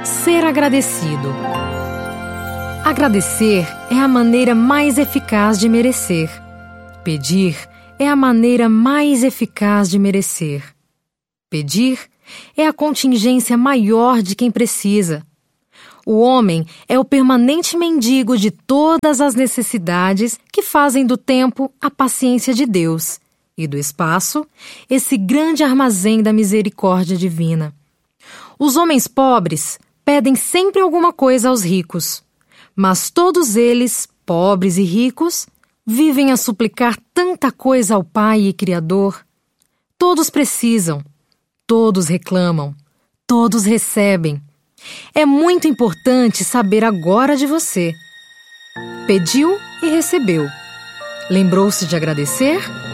Ser agradecido. Agradecer é a maneira mais eficaz de merecer. Pedir é a maneira mais eficaz de merecer. Pedir é a contingência maior de quem precisa. O homem é o permanente mendigo de todas as necessidades que fazem do tempo a paciência de Deus e do espaço esse grande armazém da misericórdia divina. Os homens pobres pedem sempre alguma coisa aos ricos, mas todos eles, pobres e ricos, vivem a suplicar tanta coisa ao Pai e Criador. Todos precisam, todos reclamam, todos recebem. É muito importante saber agora de você. Pediu e recebeu. Lembrou-se de agradecer?